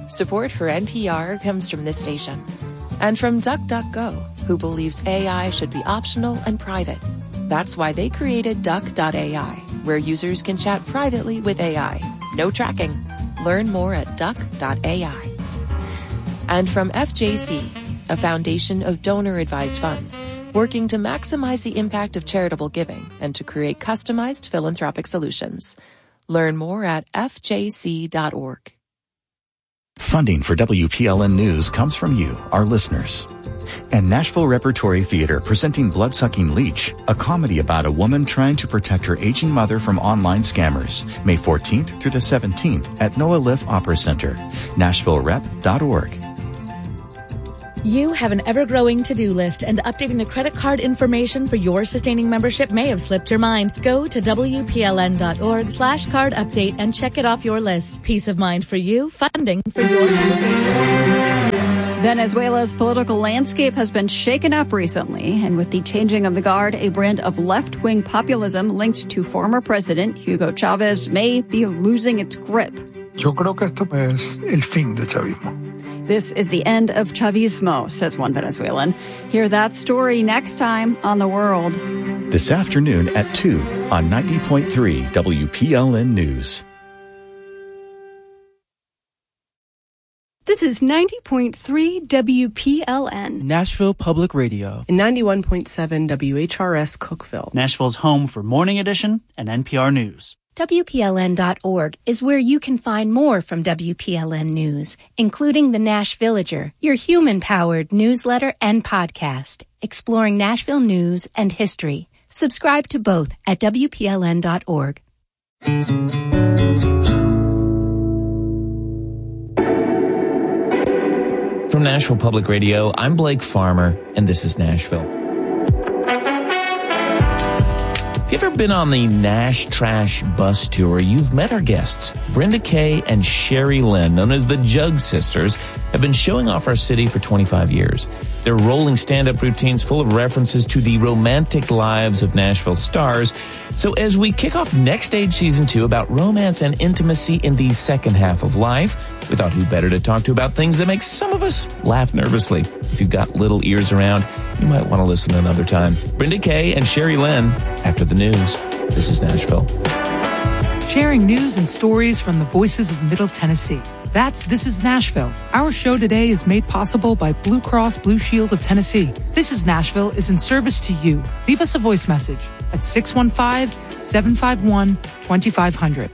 Support for NPR comes from this station and from DuckDuckGo, who believes AI should be optional and private. That's why they created Duck.ai, where users can chat privately with AI. No tracking. Learn more at Duck.ai. And from FJC, a foundation of donor-advised funds, working to maximize the impact of charitable giving and to create customized philanthropic solutions. Learn more at fjc.org. Funding for WPLN News comes from you, our listeners. And Nashville Repertory Theater presenting Bloodsucking Leech, a comedy about a woman trying to protect her aging mother from online scammers. May 14th through the 17th at Noah Liff Opera Center. NashvilleRep.org. You have an ever-growing to-do list, and updating the credit card information for your sustaining membership may have slipped your mind. Go to WPLN.org/card update and check it off your list. Peace of mind for you, funding for your Venezuela's political landscape has been shaken up recently, and with the changing of the guard, a brand of left-wing populism linked to former President Hugo Chavez may be losing its grip. Yo creo que esto es el fin del chavismo. This is the end of Chavismo, says one Venezuelan. Hear that story next time on The World. This afternoon at 2 on 90.3 WPLN News. This is 90.3 WPLN. Nashville Public Radio. And 91.7 WHRS Cookeville. Nashville's home for Morning Edition and NPR News. WPLN.org is where you can find more from WPLN News, including the Nash Villager, your human-powered newsletter and podcast, exploring Nashville news and history. Subscribe to both at WPLN.org. From Nashville Public Radio, I'm Blake Farmer, and this is Nashville. If you've ever been on the Nash Trash bus tour, you've met our guests. Brenda Kay and Sherry Lynn, known as the Jug Sisters, have been showing off our city for 25 years. Their rolling stand-up routines full of references to the romantic lives of Nashville stars. So as we kick off Next Stage Season 2 about romance and intimacy in the second half of life, we thought who better to talk to about things that make some of us laugh nervously. If you've got little ears around, you might want to listen another time. Brenda Kay and Sherry Lynn, after the news. This is Nashville. Sharing news and stories from the voices of Middle Tennessee. That's This is Nashville. Our show today is made possible by Blue Cross Blue Shield of Tennessee. This is Nashville is in service to you. Leave us a voice message at 615-751-2500.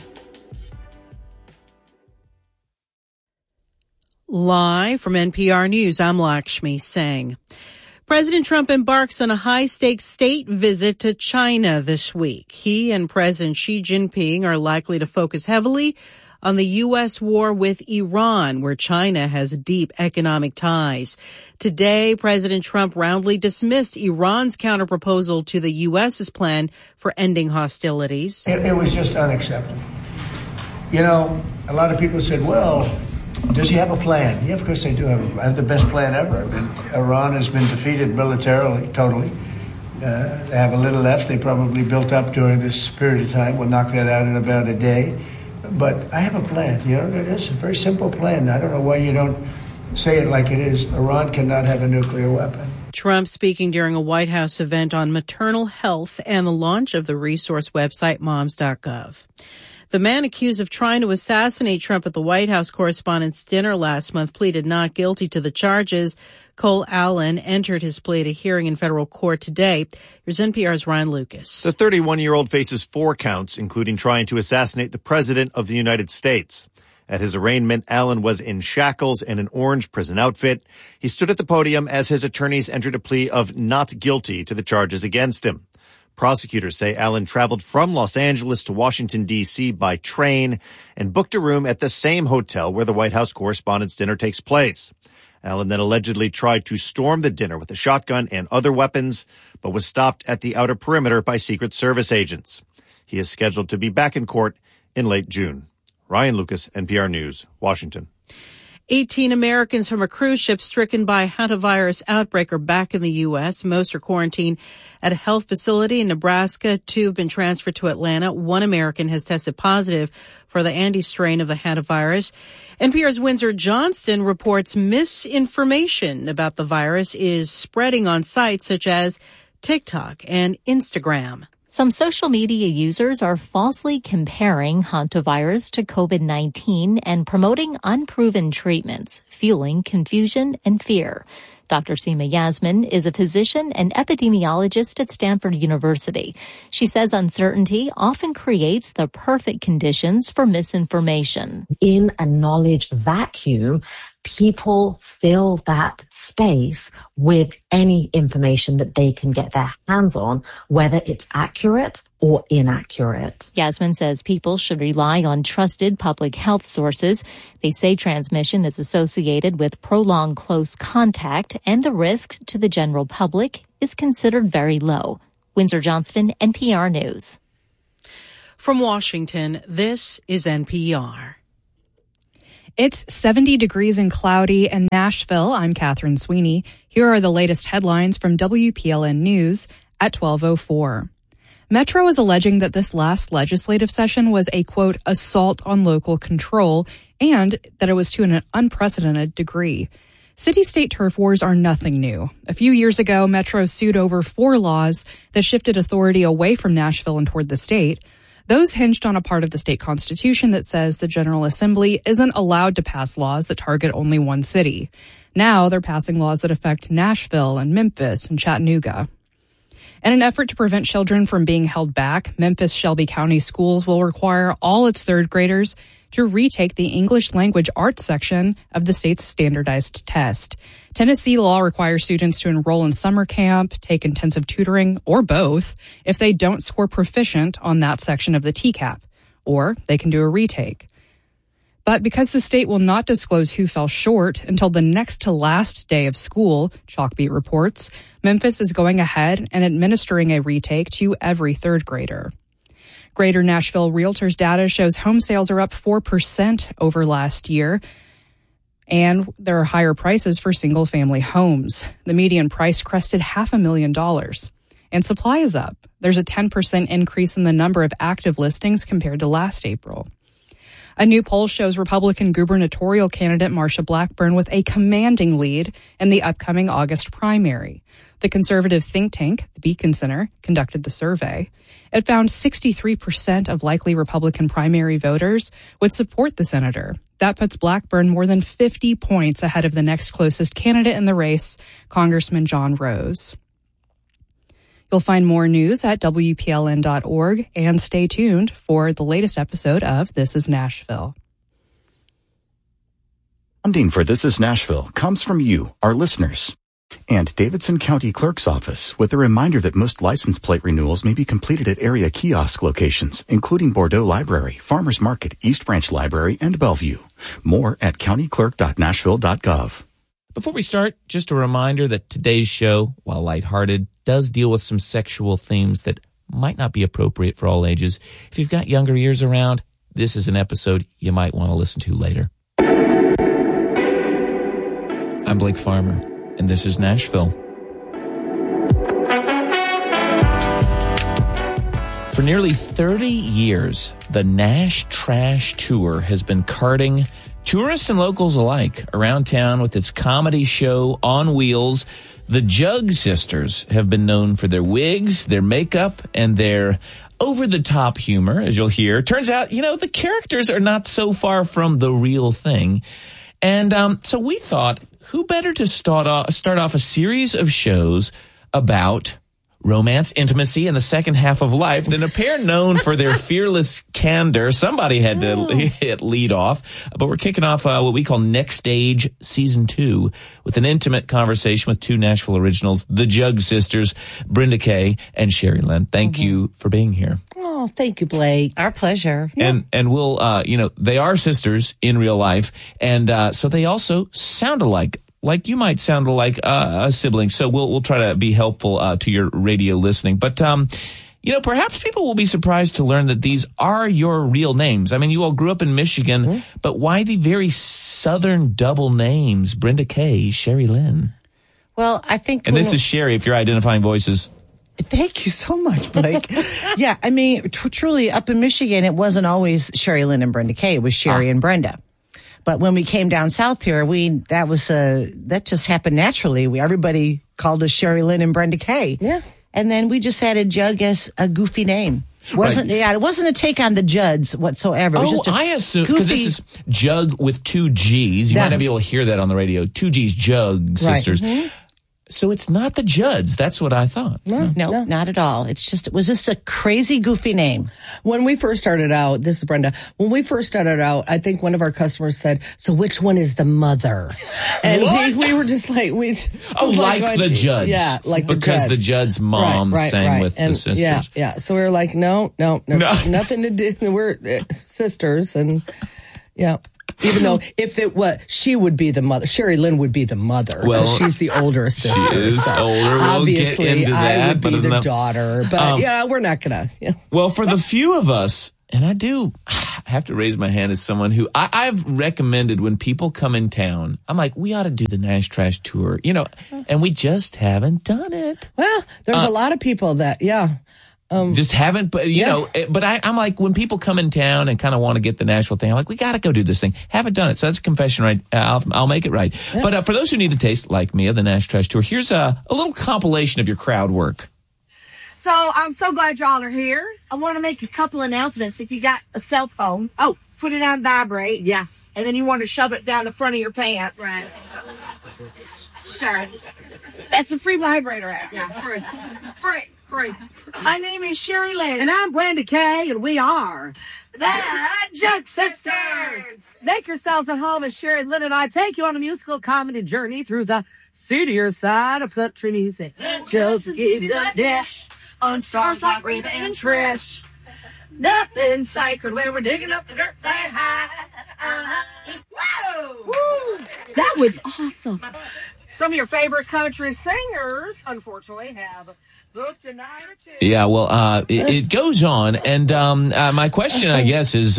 Live from NPR News, I'm Lakshmi Singh. President Trump embarks on a high-stakes state visit to China this week. He and President Xi Jinping are likely to focus heavily on the U.S. war with Iran, where China has deep economic ties. Today, President Trump roundly dismissed Iran's counterproposal to the U.S.'s plan for ending hostilities. It was just unacceptable. You know, a lot of people said, well, does he have a plan? Yeah, of course they do have the best plan ever. Iran has been defeated militarily, totally. They have a little left. They probably built up during this period of time. We'll knock that out in about a day. But I have a plan. You know, it's a very simple plan. I don't know why you don't say it like it is. Iran cannot have a nuclear weapon. Trump speaking during a White House event on maternal health and the launch of the resource website moms.gov. The man accused of trying to assassinate Trump at the White House Correspondents' Dinner last month pleaded not guilty to the charges. Cole Allen entered his plea at a hearing in federal court today. Here's NPR's Ryan Lucas. The 31-year-old faces 4 counts, including trying to assassinate the President of the United States. At his arraignment, Allen was in shackles and an orange prison outfit. He stood at the podium as his attorneys entered a plea of not guilty to the charges against him. Prosecutors say Allen traveled from Los Angeles to Washington, D.C. by train and booked a room at the same hotel where the White House Correspondents' Dinner takes place. Allen then allegedly tried to storm the dinner with a shotgun and other weapons, but was stopped at the outer perimeter by Secret Service agents. He is scheduled to be back in court in late June. Ryan Lucas, NPR News, Washington. 18 Americans from a cruise ship stricken by a hantavirus outbreak are back in the U.S. Most are quarantined at a health facility in Nebraska. 2 have been transferred to Atlanta. 1 American has tested positive for the Andes strain of the hantavirus. NPR's Windsor Johnston reports misinformation about the virus is spreading on sites such as TikTok and Instagram. Some social media users are falsely comparing hantavirus to COVID-19 and promoting unproven treatments, fueling confusion and fear. Dr. Seema Yasmin is a physician and epidemiologist at Stanford University. She says uncertainty often creates the perfect conditions for misinformation. In a knowledge vacuum, people fill that space with any information that they can get their hands on, whether it's accurate or inaccurate. Yasmin says people should rely on trusted public health sources. They say transmission is associated with prolonged close contact and the risk to the general public is considered very low. Windsor Johnston, NPR News. From Washington, this is NPR. It's 70 degrees and cloudy in Nashville. I'm Catherine Sweeney. Here are the latest headlines from WPLN News at 12:04. Metro is alleging that this last legislative session was a, quote, assault on local control and that it was to an unprecedented degree. City-state turf wars are nothing new. A few years ago, Metro sued over 4 laws that shifted authority away from Nashville and toward the state. Those hinged on a part of the state constitution that says the General Assembly isn't allowed to pass laws that target only one city. Now they're passing laws that affect Nashville and Memphis and Chattanooga. In an effort to prevent children from being held back, Memphis Shelby County Schools will require all its third graders to retake the English language arts section of the state's standardized test. Tennessee law requires students to enroll in summer camp, take intensive tutoring, or both if they don't score proficient on that section of the TCAP, or they can do a retake. But because the state will not disclose who fell short until the next to last day of school, Chalkbeat reports, Memphis is going ahead and administering a retake to every third grader. Greater Nashville Realtors data shows home sales are up 4% over last year, and there are higher prices for single-family homes. The median price crested $500,000, and supply is up. There's a 10% increase in the number of active listings compared to last April. A new poll shows Republican gubernatorial candidate Marsha Blackburn with a commanding lead in the upcoming August primary. The conservative think tank, the Beacon Center, conducted the survey. It found 63% of likely Republican primary voters would support the senator. That puts Blackburn more than 50 points ahead of the next closest candidate in the race, Congressman John Rose. You'll find more news at WPLN.org and stay tuned for the latest episode of This is Nashville. Funding for This is Nashville comes from you, our listeners. And Davidson County Clerk's Office with a reminder that most license plate renewals may be completed at area kiosk locations, including Bordeaux Library, Farmers Market, East Branch Library, and Bellevue. More at countyclerk.nashville.gov. Before we start, just a reminder that today's show, while lighthearted, does deal with some sexual themes that might not be appropriate for all ages. If you've got younger ears around, this is an episode you might want to listen to later. I'm Blake Farmer, and this is Nashville. For nearly 30 years, the Nash Trash Tour has been carting tourists and locals alike around town with its comedy show on wheels. The Jug Sisters have been known for their wigs, their makeup, and their over-the-top humor, as you'll hear. Turns out, the characters are not so far from the real thing. And so we thought, who better to start off a series of shows about romance, intimacy, and the second half of life than a pair known for their fearless candor. Somebody had to hit lead off, but we're kicking off what we call Next Stage Season 2 with an intimate conversation with 2 Nashville originals, the Jug Sisters, Brenda Kay and Sherry Lynn. Thank you for being here. Oh, thank you, Blake. Our pleasure. Yeah. And we'll, they are sisters in real life, and so they also sound alike. Like you might sound like a sibling. So we'll try to be helpful to your radio listening. But perhaps people will be surprised to learn that these are your real names. I mean, you all grew up in Michigan, but why the very southern double names, Brenda Kay, Sherry Lynn? Well, I think... And this is Sherry, if you're identifying voices. Thank you so much, Blake. Yeah, I mean, truly, up in Michigan, it wasn't always Sherry Lynn and Brenda Kay. It was Sherry and Brenda. But when we came down south here, that just happened naturally. Everybody called us Sherry Lynn and Brenda Kay. Yeah. And then we just added Jug as a goofy name. It wasn't a take on the Judds whatsoever. It was just I assume, because this is Jug with 2 G's. You might not be able to hear that on the radio. 2 G's, Jug Sisters. Right. Mm-hmm. So it's not the Judds. That's what I thought. No, not at all. It was just a crazy, goofy name. When we first started out, this is Brenda. When we first started out, I think one of our customers said, "So which one is the mother?" And we were just like, the Judds. Yeah, like the Judds. Because the Judds' mom sang with the sisters. Yeah. So we were like, no, nothing to do. We're sisters, and yeah. Even though she would be the mother. Sherry Lynn would be the mother. Well, she's the older sister. She is older. We'll obviously, get into that. I would be the daughter. But we're not going to. Yeah. Well, for the few of us, and I do have to raise my hand as someone who I've recommended when people come in town, I'm like, we ought to do the Nash Trash Tour, and we just haven't done it. Well, there's a lot of people that, just haven't, but but I'm like, when people come in town and kind of want to get the Nashville thing, I'm like, we got to go do this thing. Haven't done it. So that's a confession, right? I'll make it right. Yeah. But for those who need a taste, like me, of the Nash Trash Tour, here's a little compilation of your crowd work. So I'm so glad y'all are here. I want to make a couple announcements. If you got a cell phone, put it on vibrate. Yeah. And then you want to shove it down the front of your pants. Right. Sure. That's a free vibrator app. Yeah. Free. My name is Sherry Lynn. And I'm Brenda Kay, and we are the Jug Sisters. Make yourselves at home as Sherry Lynn and I take you on a musical comedy journey through the seedier side of country music. Jugs will give you the dish on stars like Reba and Trish. Nothing sacred when we're digging up the dirt they hide. Whoa! Woo! That was awesome. Some of your favorite country singers, unfortunately, have booked a night or two. Yeah, well, it goes on. And my question, I guess, is,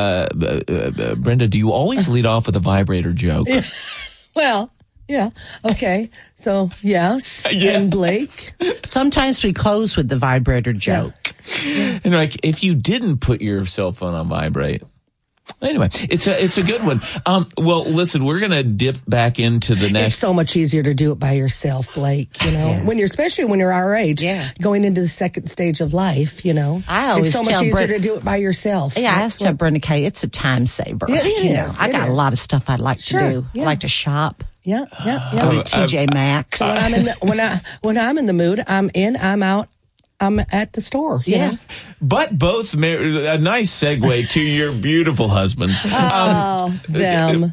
Brenda, do you always lead off with a vibrator joke? Well, yeah. Okay. So, yes. Yeah. And Blake? Sometimes we close with the vibrator joke. Yeah. And if you didn't put your cell phone on vibrate. Anyway, it's a good one. Well, listen, we're going to dip back into the next. It's so much easier to do it by yourself, Blake, especially when you're our age, going into the second stage of life, I always it's so much easier to do it by yourself. Yeah, I always tell Brenda Kay, it's a time saver. It is. I got a lot of stuff I'd like to do. Yeah. I like to shop. Yeah. Go to TJ Maxx. When I'm in the mood, I'm in, I'm out. I'm at the store. Yeah. But both a nice segue to your beautiful husbands. Them.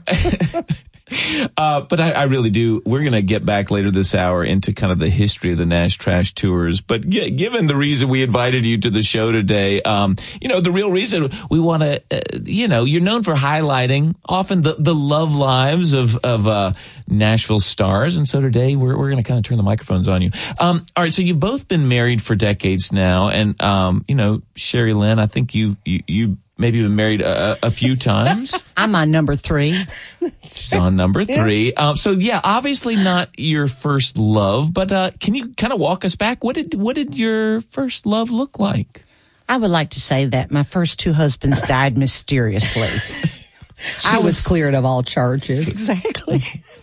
But I really do. We're going to get back later this hour into kind of the history of the Nash Trash Tours. But given the reason we invited you to the show today, the real reason we want to, you're known for highlighting often the love lives of Nashville stars. And so today we're going to kind of turn the microphones on you. All right. So you've both been married for decades now. And, Sherry Lynn, I think you maybe been married a few times. I'm on number 3. She's on number 3. So yeah, obviously not your first love, but can you kind of walk us back? What did your first love look like? I would like to say that my first 2 husbands died mysteriously. I was cleared of all charges. Exactly.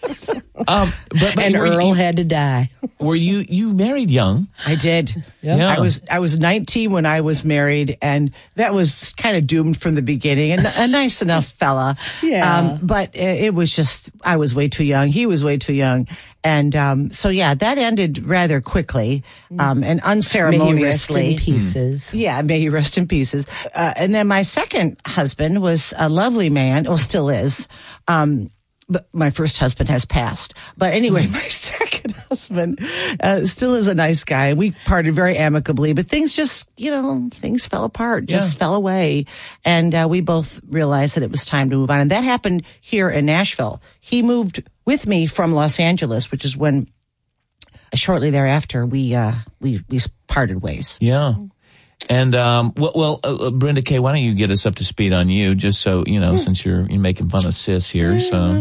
But Earl had to die. Were you married young? I did. Yeah. I was 19 when I was married, and that was kind of doomed from the beginning. And a nice enough fella. Yeah. But it was just, I was way too young. He was way too young. And that ended rather quickly and unceremoniously. May he rest in pieces. Yeah, may he rest in pieces. And then my second husband was a lovely man, or still is. But my first husband has passed. But anyway, my second husband still is a nice guy. We parted very amicably, but things just, things fell apart, just fell away. And we both realized that it was time to move on. And that happened here in Nashville. He moved with me from Los Angeles, which is when shortly thereafter we parted ways. Yeah. And, Brenda Kay, why don't you get us up to speed on you, just so, since you're making fun of sis here, so,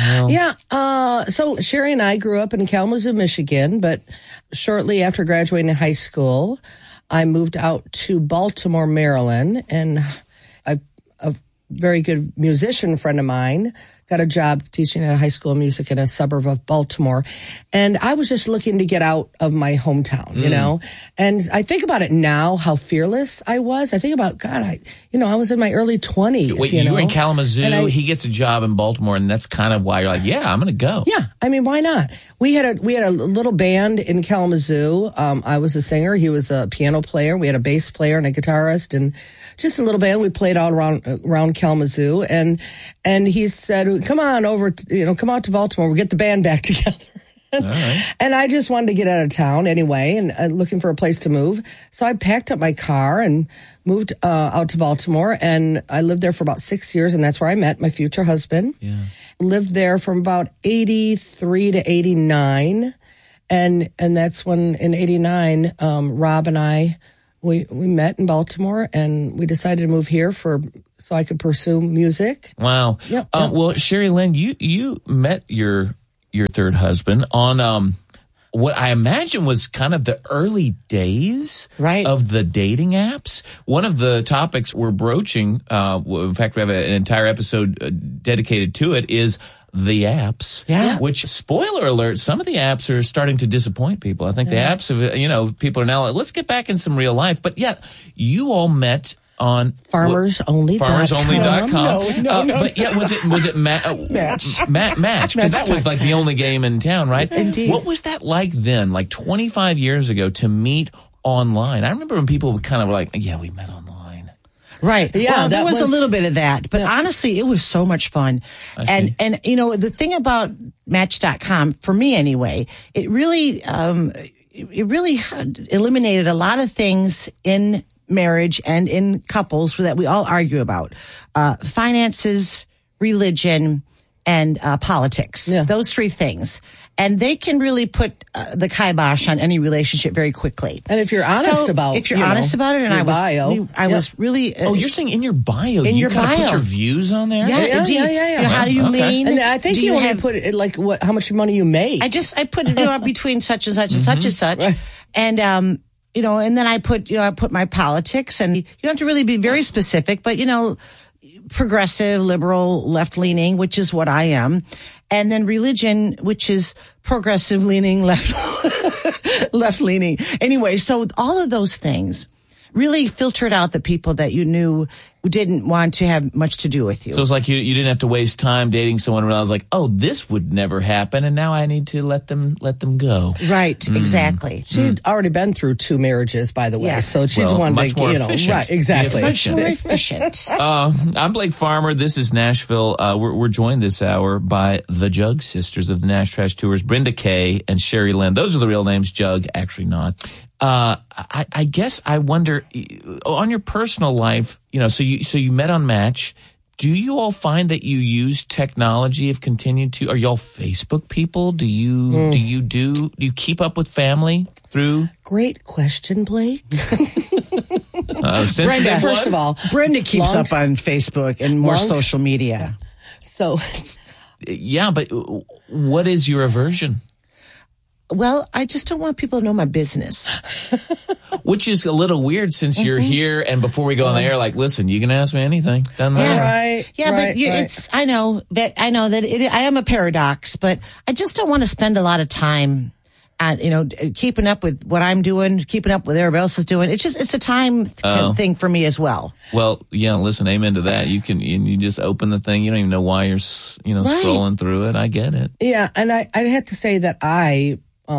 Yeah, so Sherry and I grew up in Kalamazoo, Michigan, but shortly after graduating high school, I moved out to Baltimore, Maryland, and a very good musician friend of mine got a job teaching at a high school of music in a suburb of Baltimore. And I was just looking to get out of my hometown, you know? And I think about it now, how fearless I was. I think about, God, I was in my early 20s. Wait, you were in Kalamazoo, he gets a job in Baltimore, and that's kind of why you're like, yeah, I'm going to go. Yeah, I mean, why not? We had a little band in Kalamazoo. I was a singer. He was a piano player. We had a bass player and a guitarist, and just a little band. We played all around Kalamazoo, and he said, come on over, come out to Baltimore. We'll get the band back together. All right. And I just wanted to get out of town anyway, and looking for a place to move. So I packed up my car and moved out to Baltimore, and I lived there for about 6 years, and that's where I met my future husband. Yeah. Lived there from about 83 to 89, and that's when in 89, Rob and I, we met in Baltimore, and we decided to move here so I could pursue music. Wow. Yep. Well, Sherry Lynn, you met your third husband on what I imagine was kind of the early days of the dating apps. One of the topics we're broaching, in fact, we have an entire episode dedicated to it, is the apps. Yeah. Which, spoiler alert, some of the apps are starting to disappoint people. I think the apps have, people are now like, let's get back in some real life. But yeah, you all met on FarmersOnly.com. No. But yeah, was it Match? Match, because that was like the only game in town, right? Indeed. What was that like then, like 25 years ago, to meet online? I remember when people would kind of like, yeah, we met online. Right. Yeah, well, there was a little bit of that, but honestly, it was so much fun. And the thing about Match.com, for me anyway, it really eliminated a lot of things in marriage and in couples that we all argue about. Finances, religion, and politics. Yeah. Those three things. And they can really put the kibosh on any relationship very quickly. And if you're honest about it, and I was really... you're saying in your bio, in you your bio, put your views on there? Yeah, indeed. Yeah. How do you lean? And I think you only put it like how much money you make. I put it between such and such and such and such. Right. And and then I put my politics, and you don't have to really be very specific, but progressive, liberal, left-leaning, which is what I am. And then religion, which is progressive-leaning, left-leaning. Anyway, so all of those things really filtered out the people that you knew didn't want to have much to do with you. So it's like you didn't have to waste time dating someone where I was like, oh, this would never happen, and now I need to let them go. Right, exactly. She'd already been through 2 marriages, by the way, so she wanted much more efficient. Right, exactly. Much more efficient. I'm Blake Farmer. This is Nashville. We're joined this hour by the Jug Sisters of the Nash Trash Tours, Brenda Kay and Sherry Lynn. Those are the real names. Jug, actually not. I guess I wonder, on your personal life, so you met on Match. Do you all find that you use technology? Have continued to? Are y'all Facebook people? Do you keep up with family through? Great question, Blake. Brenda, first of all, Brenda keeps up on Facebook and more social media. So, yeah, but what is your aversion? Well, I just don't want people to know my business. Which is a little weird since you're here, and before we go on the air, like, listen, you can ask me anything. Doesn't matter. Right. Yeah, right, but it's. I know that I am a paradox, but I just don't want to spend a lot of time keeping up with what I'm doing, keeping up with everybody else is doing. It's a time thing for me as well. Well, yeah, listen, amen to that. You just open the thing. You don't even know why you're scrolling through it. I get it. Yeah, and I have to say that I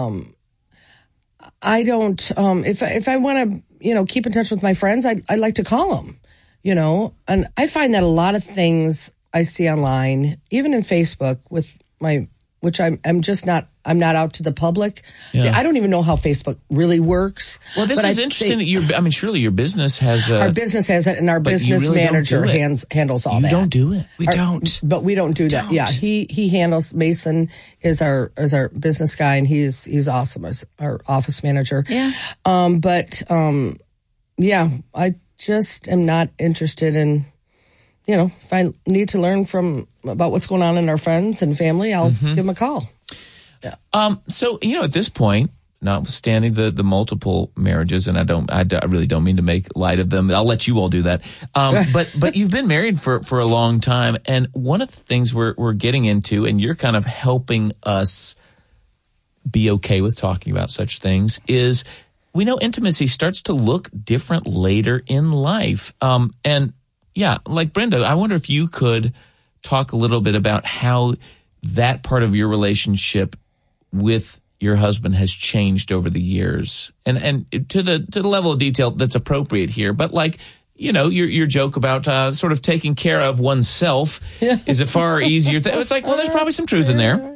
don't, if I want to, keep in touch with my friends, I like to call them, and I find that a lot of things I see online, even in Facebook which I'm not out to the public. Yeah. I don't even know how Facebook really works. Well, this is interesting that surely your business has our business has it, and our business really manager handles all that. You don't do it. We don't do that. Yeah, he handles. Mason is our business guy, and he's awesome as our office manager. Yeah. I just am not interested in, if I need to learn about what's going on in our friends and family, I'll give them a call. Yeah. So, at this point, notwithstanding the multiple marriages, and I really don't mean to make light of them. I'll let you all do that. But you've been married for a long time. And one of the things we're getting into, and you're kind of helping us be okay with talking about such things, is we know intimacy starts to look different later in life. And yeah, like Brenda, I wonder if you could talk a little bit about how that part of your relationship with your husband has changed over the years, and to the level of detail that's appropriate here. But your joke about sort of taking care of oneself is a far easier thing. It's like, well, there's probably some truth in there.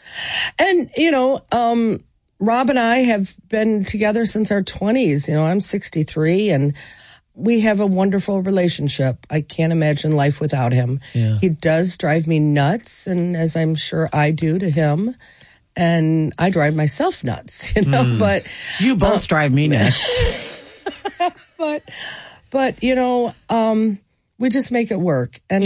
And Rob and I have been together since our 20s. I'm 63, and we have a wonderful relationship. I can't imagine life without him. Yeah. He does drive me nuts, and as I'm sure I do to him. And I drive myself nuts, but you both drive me nuts. but we just make it work. And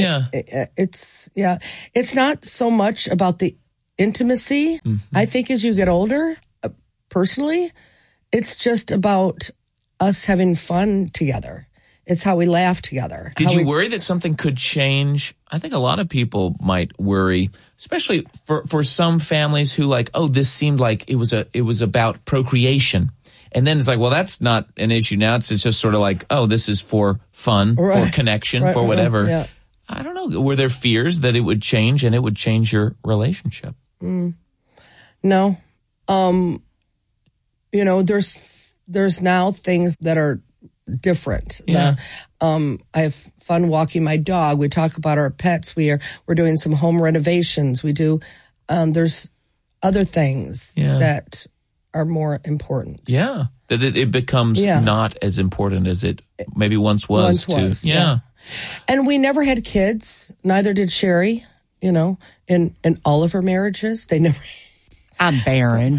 it's not so much about the intimacy. Mm-hmm. I think as you get older, personally, it's just about us having fun together. It's how we laugh together. Did you worry that something could change? I think a lot of people might worry, especially for some families who this seemed like it was about procreation. And then it's like, well, that's not an issue now. It's just sort of like, oh, this is for fun, for connection, for whatever. Yeah. I don't know. Were there fears that it would change and it would change your relationship? No. There's now things that are different. Yeah. I have fun walking my dog. We talk about our pets. We're doing some home renovations. We do. There's other things that are more important. Yeah, that it becomes not as important as it maybe once was. Yeah. And we never had kids. Neither did Sherry. In all of her marriages, they never. I'm barren.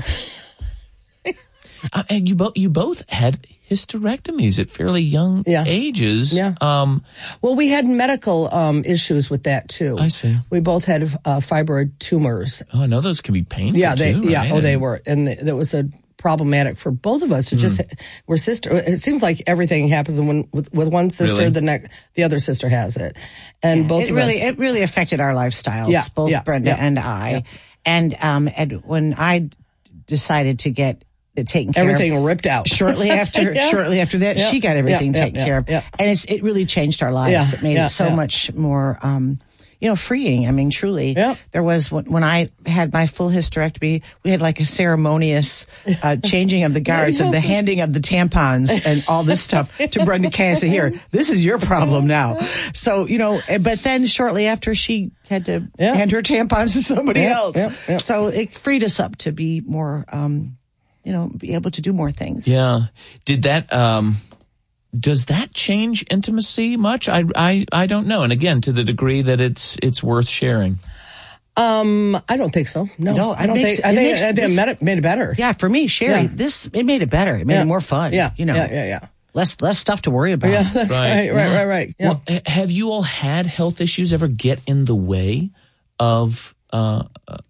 And you both had hysterectomies at fairly young ages. Yeah. Well, we had medical issues with that too. I see. We both had fibroid tumors. Oh, I know those can be painful. Yeah, too, right? Oh, they were, and that was problematic for both of us. We're sister. It seems like everything happens with one sister, really? the other sister has it, and both. It really affected our lifestyles, both Brenda and I, and when I decided to get taken care everything ripped out shortly after that she got everything taken care of, and it really changed our lives. It made it so much more freeing. I mean, truly. There was when I had my full hysterectomy, we had like a ceremonious changing of the guards and the handing of the tampons and all this stuff to Brenda Kay. And say, here, this is your problem now. So but then shortly after, she had to hand her tampons to somebody else. So it freed us up to be more be able to do more things. Yeah. Did that, does that change intimacy much? I don't know. And again, to the degree that it's worth sharing. I don't think so. No, I don't think. I think it made it better. Yeah, for me, Sherry, it made it better. It made it more fun. Yeah. Less stuff to worry about. Yeah, that's right. Yeah. Well, have you all had health issues ever get in the way of, I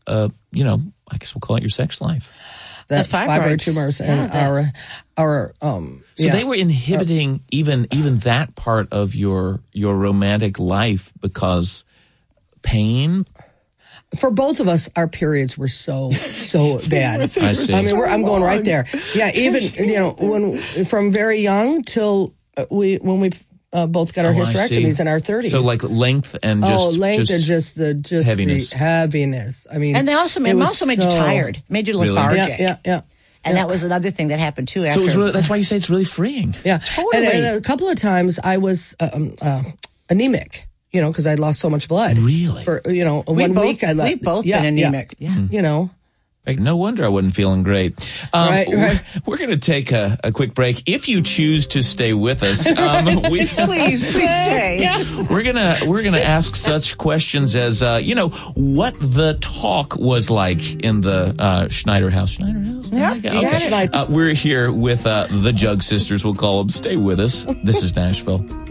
guess we'll call it your sex life? The fibroid tumors and our So they were inhibiting even that part of your romantic life because pain. For both of us, our periods were so bad. I see. I mean, I'm going right there. Yeah, even from very young till when we both got our hysterectomies in our 30s. So like length and just heaviness. The heaviness. I mean, and they also made you tired, made you lethargic. Yeah. And that was another thing that happened too. After. So that's why you say it's really freeing. Yeah, totally. And a couple of times I was anemic. Because I lost so much blood. Really? For 1 week I left. We've both been anemic. Yeah. Like, no wonder I wasn't feeling great. Right. We're going to take a quick break. If you choose to stay with us, please stay. Yeah. We're gonna ask such questions as what the talk was like in the Schneider House. Schneider House. Yeah. Okay. We're here with the Jug Sisters. We'll call them. Stay with us. This is Nashville.